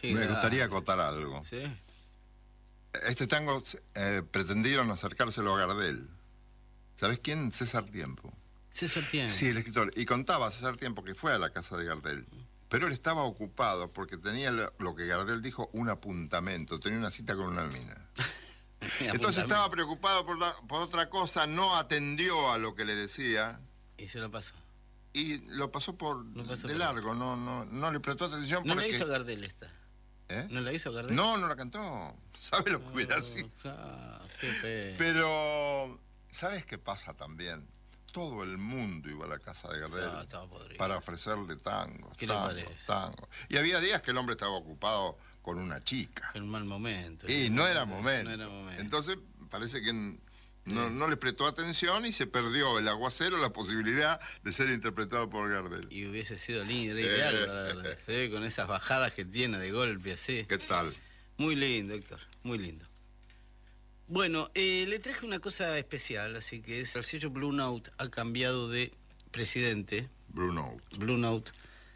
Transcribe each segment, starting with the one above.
Me gustaría acotar algo. ¿Sí? Este tango pretendieron acercárselo a Gardel. ¿Sabés quién? César Tiempo. César Tiempo. Sí, el escritor. Y contaba César Tiempo que fue a la casa de Gardel. Pero él estaba ocupado porque tenía lo que Gardel dijo, un apuntamento. Tenía una cita con una mina. Entonces estaba preocupado por otra cosa, no atendió a lo que le decía. Y se lo pasó. Y lo pasó de largo, no le prestó atención. ¿No la hizo Gardel esta? ¿Eh? ¿No la hizo Gardel? No la cantó. ¿Sabe lo que hubiera sido? Qué pena. Pero, ¿sabes qué pasa también? Todo el mundo iba a la casa de Gardel para ofrecerle tangos. ¿Qué le parece? Tangos. Y había días que el hombre estaba ocupado con una chica. En un mal momento. Y no era momento. No era momento. Entonces, parece que no le prestó atención y se perdió el aguacero, la posibilidad de ser interpretado por Gardel. Y hubiese sido lindo, ideal, la verdad. Se ve con esas bajadas que tiene de golpe, así. ¿Qué tal? Muy lindo, Héctor, muy lindo. Bueno, le traje una cosa especial, así que el sello Blue Note ha cambiado de presidente. Blue Note. Blue Note.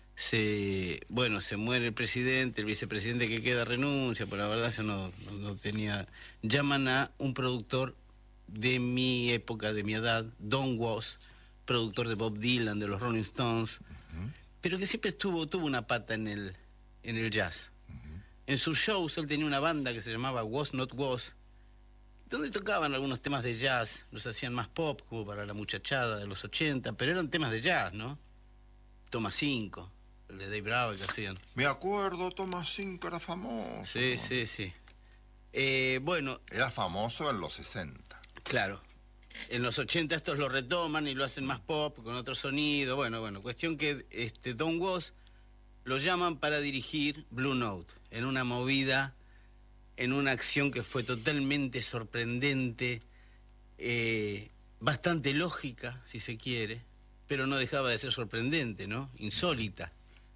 Se muere el presidente, el vicepresidente que queda renuncia, pero la verdad eso no tenía... Llaman a un productor de mi época, de mi edad, Don Was, productor de Bob Dylan, de los Rolling Stones, pero que siempre tuvo una pata en el jazz. En sus shows él tenía una banda que se llamaba Was Not Was, donde tocaban algunos temas de jazz, los hacían más pop, como para la muchachada de los 80, pero eran temas de jazz, ¿no? Toma 5, el de Dave Bravo que hacían. Me acuerdo, Toma 5 era famoso. Sí, sí, sí. Bueno... Era famoso en los 60. Claro. En los 80 estos lo retoman y lo hacen más pop, con otro sonido. Bueno, cuestión que Don Was lo llaman para dirigir Blue Note, en una movida, en una acción que fue totalmente sorprendente, bastante lógica, si se quiere, pero no dejaba de ser sorprendente, ¿no? Insólita.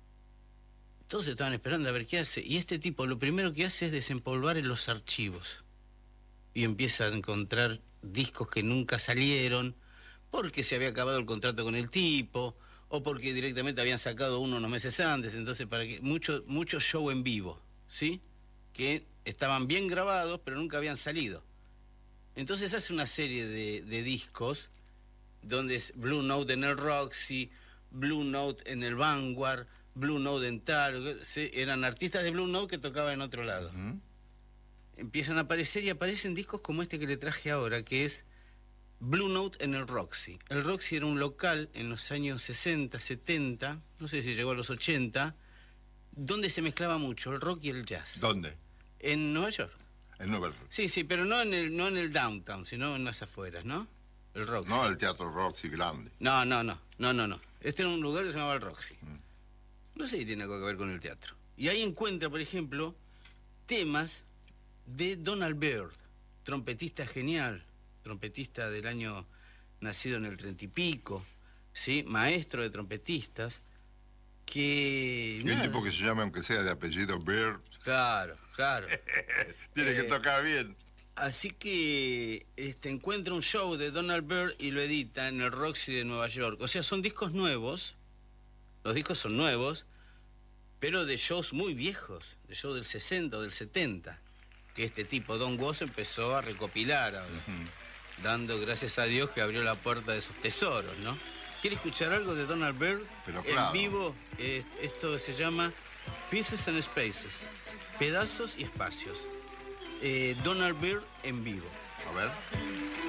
Todos estaban esperando a ver qué hace, y este tipo lo primero que hace es desempolvar en los archivos. Y empieza a encontrar discos que nunca salieron, porque se había acabado el contrato con el tipo, o porque directamente habían sacado uno unos meses antes, entonces para que mucho show en vivo, ¿sí? Que estaban bien grabados, pero nunca habían salido. Entonces hace una serie de discos, donde es Blue Note en el Roxy, Blue Note en el Vanguard, Blue Note en tal, ¿sí? Eran artistas de Blue Note que tocaban en otro lado. Empiezan a aparecer y aparecen discos como este que le traje ahora, que es Blue Note en el Roxy. El Roxy era un local en los años 60, 70, no sé si llegó a los 80, donde se mezclaba mucho el rock y el jazz. ¿Dónde? En Nueva York. En Nueva York. Sí, pero no en el downtown, sino en las afueras, ¿no? El Roxy. No el Teatro Roxy grande. No. Este era un lugar que se llamaba el Roxy. No sé si tiene algo que ver con el teatro. Y ahí encuentra, por ejemplo, temas de Donald Byrd, trompetista genial, trompetista del año, nacido en el 30 y pico, ¿sí? Maestro de trompetistas, que... Y un tipo que se llama, aunque sea de apellido Byrd. Claro. Tiene que tocar bien. Así que encuentra un show de Donald Byrd y lo edita en el Roxy de Nueva York. O sea, son discos nuevos, los discos son nuevos, pero de shows muy viejos, de shows del 60 o del 70, que este tipo, Don Was, empezó a recopilar ahora, dando gracias a Dios que abrió la puerta de esos tesoros, ¿no? ¿Quiere escuchar algo de Donald Byrd? Pero claro. En vivo, esto se llama Pieces and Spaces, pedazos y espacios. Donald Byrd en vivo. A ver.